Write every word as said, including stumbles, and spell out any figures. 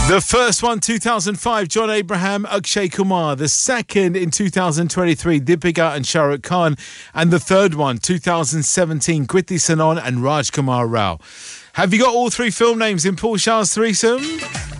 The first one, two thousand five, John Abraham, Akshay Kumar. The second in two thousand twenty-three, Deepika and Shah Rukh Khan. And the third one, two thousand seventeen, Kriti Sanon and Rajkumar Rao. Have you got all three film names in Paul Shah's threesome?